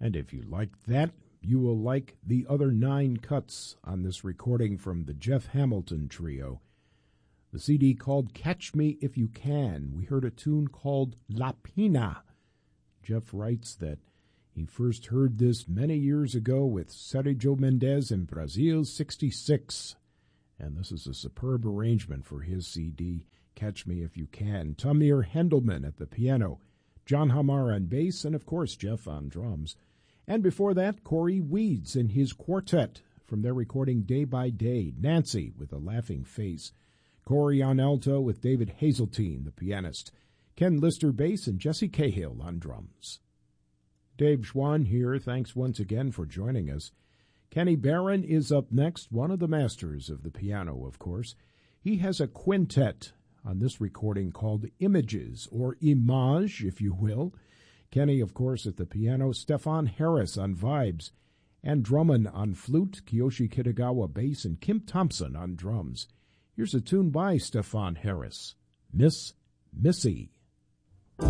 And if you like that, you will like the other 9 cuts on this recording from the Jeff Hamilton Trio. The CD called Catch Me If You Can. We heard a tune called La Pina. Jeff writes that he first heard this many years ago with Sergio Mendes in Brazil 66. And this is a superb arrangement for his CD, Catch Me If You Can. Tamir Hendelman at the piano, John Hamar on bass, and of course Jeff on drums. And before that, Corey Weeds and his quartet from their recording Day by Day, Nancy with a Laughing Face, Corey on alto with David Hazeltine, the pianist, Ken Lister bass, and Jesse Cahill on drums. Dave Schwann here. Thanks once again for joining us. Kenny Barron is up next, one of the masters of the piano, of course. He has a quintet on this recording called Images, or Image, if you will. Kenny, of course, at the piano, Stefan Harris on vibes, and Drummond on flute, Kiyoshi Kitagawa bass, and Kim Thompson on drums. Here's a tune by Stefan Harris, Miss Missy.